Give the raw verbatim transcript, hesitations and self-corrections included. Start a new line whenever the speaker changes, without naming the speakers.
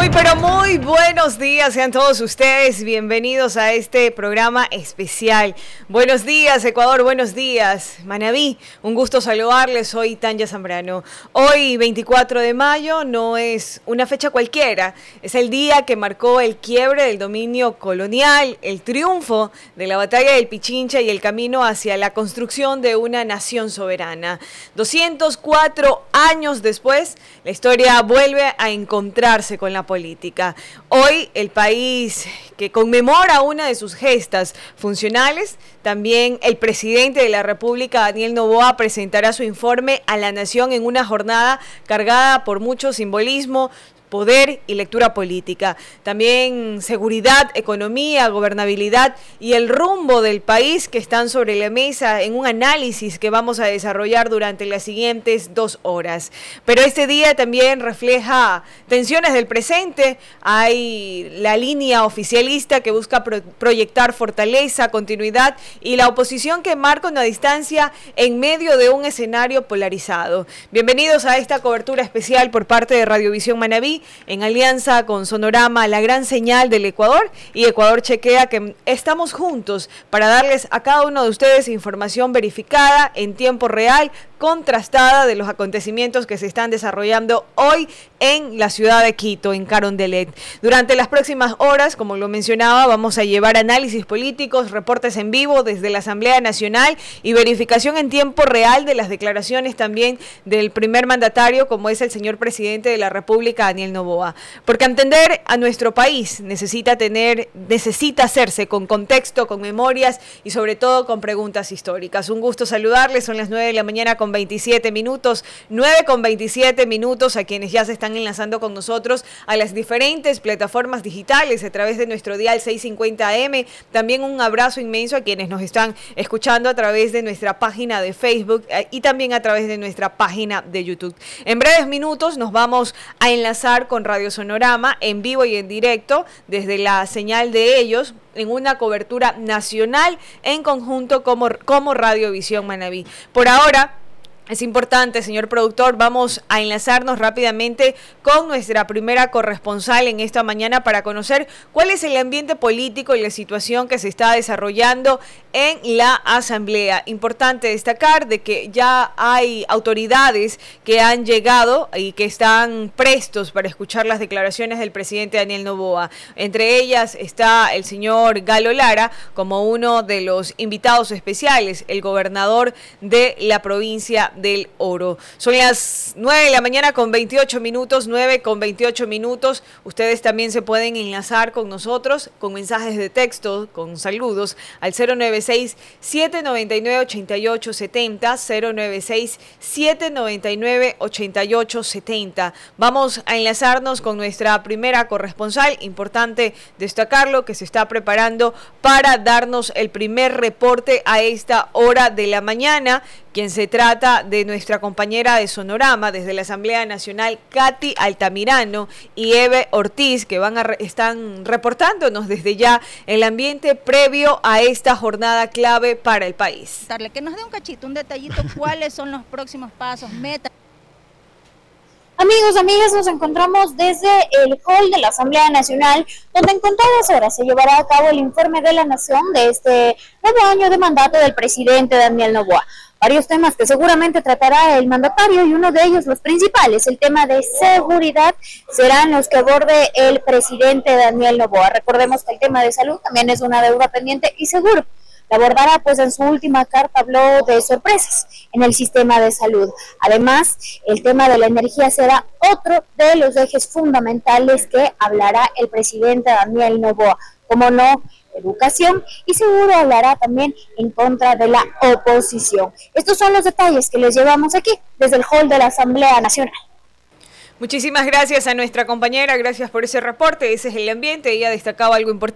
Muy, pero muy buenos días, sean todos ustedes bienvenidos a este programa especial. Buenos días, Ecuador, buenos días, Manabí. Un gusto saludarles, soy Tanya Zambrano. Hoy, veinticuatro de mayo, no es una fecha cualquiera, es el día que marcó el quiebre del dominio colonial, el triunfo de la batalla del Pichincha y el camino hacia la construcción de una nación soberana. doscientos cuatro años después, la historia vuelve a encontrarse con la política. Hoy el país que conmemora una de sus gestas funcionales, también el presidente de la República, Daniel Noboa, presentará su informe a la nación en una jornada cargada por mucho simbolismo, poder y lectura política. También seguridad, economía, gobernabilidad y el rumbo del país que están sobre la mesa en un análisis que vamos a desarrollar durante las siguientes dos horas. Pero este día también refleja tensiones del presente. Hay la línea oficialista que busca pro- proyectar fortaleza, continuidad, y la oposición que marca una distancia en medio de un escenario polarizado. Bienvenidos a esta cobertura especial por parte de Radiovisión Manabí, en alianza con Sonorama, la gran señal del Ecuador, y Ecuador Chequea, que estamos juntos para darles a cada uno de ustedes información verificada en tiempo real, contrastada de los acontecimientos que se están desarrollando hoy en la ciudad de Quito, en Carondelet. Durante las próximas horas, como lo mencionaba, vamos a llevar análisis políticos, reportes en vivo desde la Asamblea Nacional y verificación en tiempo real de las declaraciones también del primer mandatario, como es el señor presidente de la República, Daniel Noboa. Porque entender a nuestro país necesita tener, necesita hacerse con contexto, con memorias y sobre todo con preguntas históricas. Un gusto saludarles, son las nueve de la mañana con veintisiete minutos, nueve con veintisiete minutos a quienes ya se están enlazando con nosotros a las diferentes plataformas digitales a través de nuestro dial seiscientos cincuenta A M. También un abrazo inmenso a quienes nos están escuchando a través de nuestra página de Facebook y también a través de nuestra página de YouTube. En breves minutos nos vamos a enlazar con Radio Sonorama en vivo y en directo desde la señal de ellos en una cobertura nacional en conjunto como, como Radiovisión Manabí. Por ahora, es importante, señor productor, vamos a enlazarnos rápidamente con nuestra primera corresponsal en esta mañana para conocer cuál es el ambiente político y la situación que se está desarrollando en la Asamblea. Importante destacar de que ya hay autoridades que han llegado y que están prestos para escuchar las declaraciones del presidente Daniel Noboa. Entre ellas está el señor Galo Lara como uno de los invitados especiales, el gobernador de la provincia del Oro. Son las nueve de la mañana con veintiocho minutos, nueve con veintiocho minutos. Ustedes también se pueden enlazar con nosotros con mensajes de texto, con saludos al cero nueve seis, siete nueve nueve, ocho ocho siete cero, cero nueve seis, siete nueve nueve, ocho ocho siete cero. Vamos a enlazarnos con nuestra primera corresponsal, importante destacarlo, que se está preparando para darnos el primer reporte a esta hora de la mañana, quien se trata de nuestra compañera de Sonorama desde la Asamblea Nacional, Katy Altamirano y Eve Ortiz, que van a re- están reportándonos desde ya el ambiente previo a esta jornada clave para el país.
Darle que nos dé un cachito, un detallito, cuáles son los próximos pasos, metas.
Amigos, amigas, nos encontramos desde el hall de la Asamblea Nacional, donde en contadas horas se llevará a cabo el informe de la Nación de este nuevo año de mandato del presidente Daniel Noboa. Varios temas que seguramente tratará el mandatario, y uno de ellos, los principales, el tema de seguridad, serán los que aborde el presidente Daniel Noboa. Recordemos que el tema de salud también es una deuda pendiente y seguro la abordará, pues en su última carta habló de sorpresas en el sistema de salud. Además, el tema de la energía será otro de los ejes fundamentales que hablará el presidente Daniel Noboa. Como no, educación, y seguro hablará también en contra de la oposición. Estos son los detalles que les llevamos aquí desde el hall de la Asamblea Nacional.
Muchísimas gracias a nuestra compañera, gracias por ese reporte. Ese es el ambiente, ella destacaba algo importante.